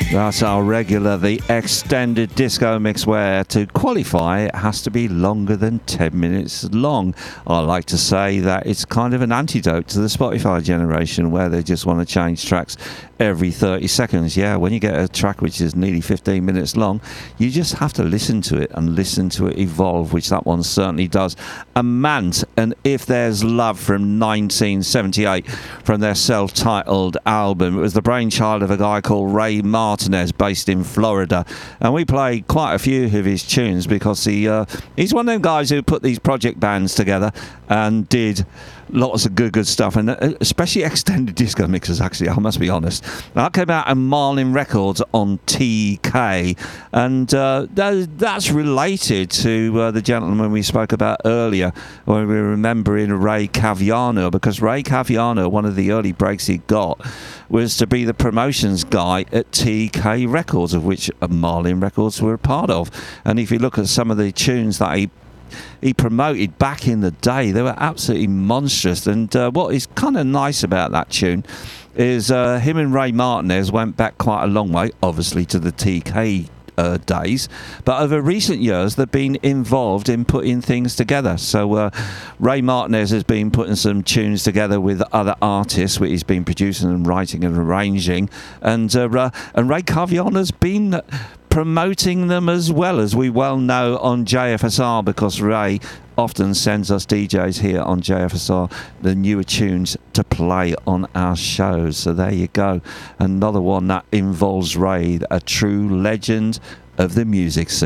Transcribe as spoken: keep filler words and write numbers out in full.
That's our regular, the extended disco mix, where to qualify it has to be longer than ten minutes long. I like to say that it's kind of an antidote to the Spotify generation, where they just want to change tracks every thirty seconds. Yeah, when you get a track which is nearly fifteen minutes long, you just have to listen to it and listen to it evolve, which that one certainly does. Amant and If There's Love from nineteen seventy-eight, from their self-titled album. It was the brainchild of a guy called Ray Martinez, based in Florida, and we played quite a few of his tunes because he uh, he's one of them guys who put these project bands together and did lots of good, good stuff, and especially extended disco mixes, actually, I must be honest. That came out on Marlin Records on T K, and uh, that, that's related to uh, the gentleman we spoke about earlier, when we were remembering Ray Caviano, because Ray Caviano, one of the early breaks he got, was to be the promotions guy at T K Records, of which Marlin Records were a part of. And if you look at some of the tunes that he he promoted back in the day, they were absolutely monstrous. And uh, what is kind of nice about that tune is uh, him and Ray Martinez went back quite a long way, obviously, to the T K uh, days, but over recent years they've been involved in putting things together. So uh, Ray Martinez has been putting some tunes together with other artists, which he's been producing and writing and arranging, and uh, uh, and Ray Caviano's been promoting them as well, as we well know, on J F S R, because Ray often sends us D Js here on J F S R the newer tunes to play on our shows. So there you go, another one that involves Ray, a true legend of the music scene.